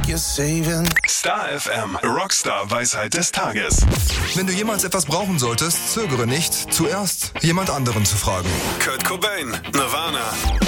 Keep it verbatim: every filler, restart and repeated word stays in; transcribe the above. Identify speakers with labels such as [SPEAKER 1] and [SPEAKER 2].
[SPEAKER 1] you're saving.
[SPEAKER 2] Star F M, Rockstar Weisheit des Tages.
[SPEAKER 3] Wenn du jemals etwas brauchen solltest, zögere nicht, zuerst jemand anderen zu fragen.
[SPEAKER 2] Kurt Cobain, Nirvana.